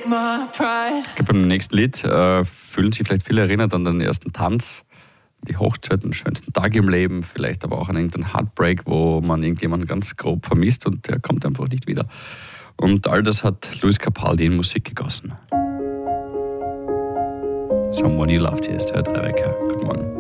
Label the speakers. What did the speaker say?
Speaker 1: Ich glaube, beim nächsten Lied fühlen sich vielleicht viele erinnert an den ersten Tanz, die Hochzeit, den schönsten Tag im Leben, vielleicht aber auch an irgendeinen Heartbreak, wo man irgendjemanden ganz grob vermisst und der kommt einfach nicht wieder. Und all das hat Lewis Capaldi in Musik gegossen. Someone You Loved, hier ist der Herr Dreiwecker. Guten Morgen.